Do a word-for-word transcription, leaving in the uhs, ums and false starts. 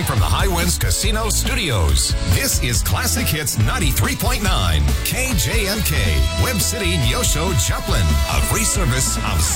from the High Winds Casino Studios, this is Classic Hits ninety-three point nine, K J M K, Web City, Neosho, Joplin, a free service of